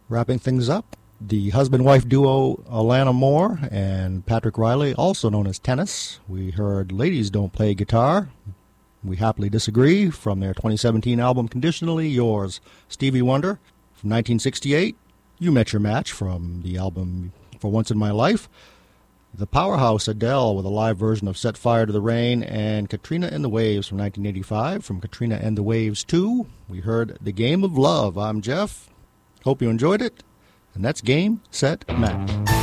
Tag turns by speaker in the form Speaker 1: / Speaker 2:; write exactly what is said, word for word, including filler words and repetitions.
Speaker 1: Wrapping things up, the husband-wife duo Alana Moore and Patrick Riley, also known as Tennis. We heard Ladies Don't Play Guitar. We Happily Disagree from their twenty seventeen album Conditionally Yours. Stevie Wonder from nineteen sixty-eight. You Met Your Match from the album For Once in My Life. The powerhouse Adele with a live version of Set Fire to the Rain, and Katrina and the Waves from nineteen eighty-five. From Katrina and the Waves two, we heard The Game of Love. I'm Jeff. Hope you enjoyed it. And that's Game, Set, Match.